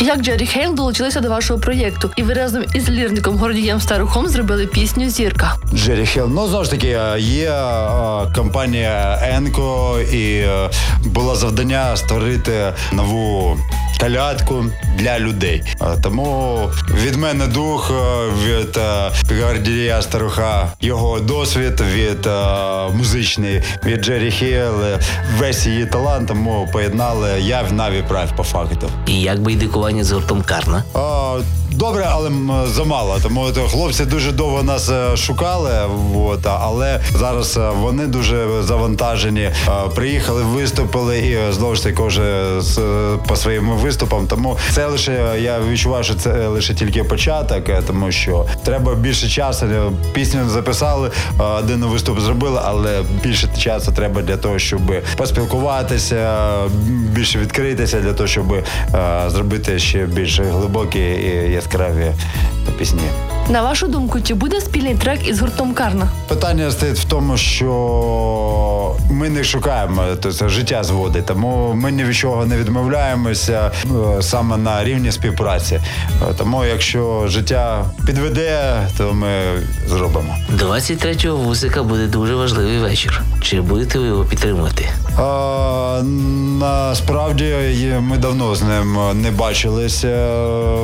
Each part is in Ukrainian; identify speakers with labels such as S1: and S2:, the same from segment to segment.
S1: Як Джері Хейл долучилися до вашого проєкту? І ви разом із лірником Гордієм Старухом зробили пісню «Зірка».
S2: Джері Хейл, знову ж таки, є компанія Енко, і було завдання створити нову колядку для людей. Тому від мене дух, від Гордія Старуха його досвід, від музичний, від Джері Хейл, весь її талант, тому поєднали я в Наві Прайд по факту.
S3: І як би ідикування з гуртом Карна?
S2: Добре, але замало. Тому хлопці дуже довго нас шукали, але зараз вони дуже завантажені. Приїхали, виступили і знову ж таки по своїм виступам. Тому це лише, я відчуваю, що це лише тільки початок, тому що треба більше часу. Пісню записали, один виступ зробили, але більше часу треба для того, щоб поспілкуватися, більше відкритися, для того, щоб зробити ще більш глибокі і яскраві пісні.
S1: На вашу думку, чи буде спільний трек із гуртом Карна?
S2: Питання стоїть в тому, що ми не шукаємо, це життя зводить, тому ми ні від чого не відмовляємося саме на рівні співпраці. Тому якщо життя підведе, то ми зробимо.
S3: 23-го в Усика буде дуже важливий вечір. Чи будете ви його підтримувати?
S2: Насправді ми давно з ним не бачилися,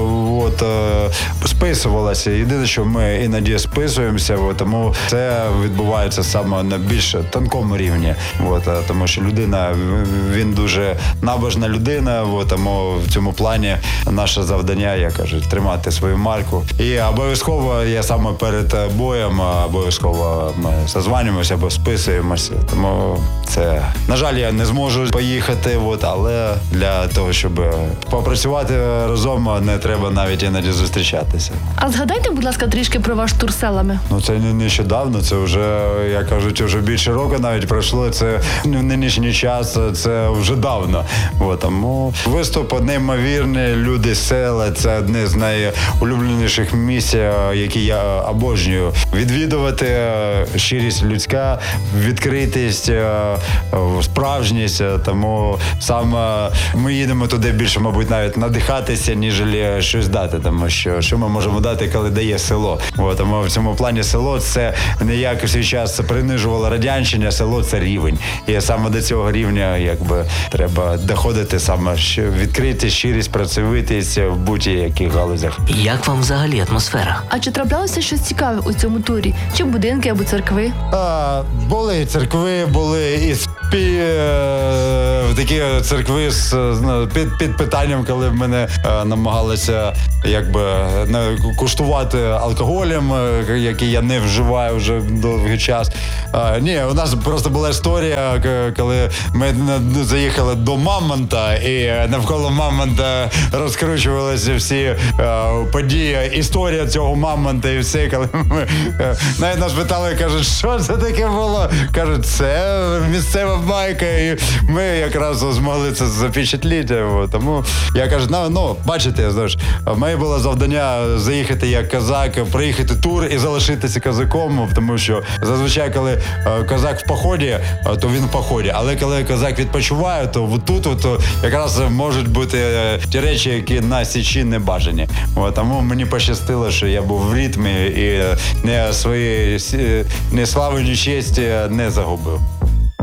S2: списувалися. Єдине, що ми іноді списуємося, тому це відбувається саме на більш тонкому рівні. Тому що людина, він дуже набожна людина, тому в цьому плані наше завдання, я кажу, тримати свою марку. І обов'язково, я саме перед боєм, обов'язково ми созванюємося або списуємося. Тому це, на жаль, я не зможу поїхати, але для того, щоб попрацювати разом, не треба навіть іноді зустрічатися.
S1: А згадайте, будь ласка, трішки про ваш тур селами.
S2: Це не нещодавно, це вже, як кажуть, вже більше року навіть пройшло. Це в нинішній час, це вже давно. Тому виступ неймовірний, люди з села, це одне з найулюбленіших місць, які я обожнюю. Відвідувати, щирість людська, відкритість, справжність. Тому саме ми їдемо туди більше, мабуть, навіть надихатися, ніж щось дати. Тому що ми можемо дати, коли дає село. Тому в цьому плані село це не як в свій час принижувало радянщина, село це рівень. І саме до цього рівня треба доходити саме відкритість, щирість, працьовитість в будь-яких галузях.
S3: Як вам взагалі атмосфера?
S1: А чи траплялося щось цікаве у цьому турі? Чи будинки або церкви?
S2: Були і церкви, були і такі церкви під питанням, коли мене намагалися куштувати алкоголем, який я не вживаю вже довгий час. Ні, у нас просто була історія, коли ми заїхали до Мамонта, і навколо Мамонта розкручувалися всі події, історія цього Мамонта і все, коли ми навіть нас питали, кажуть, що це таке було? Кажуть, це місцева байка, і ми якраз змогли це запечатліти. Тому я кажу, бачите, моє було завдання заїхати як козак, проїхати тур і залишитися козаком, тому що зазвичай, коли козак в поході, то він в поході, але коли козак відпочиває, то тут якраз можуть бути ті речі, які на січі не бажані. Тому мені пощастило, що я був в ритмі і ні слави, ні честі не загубив.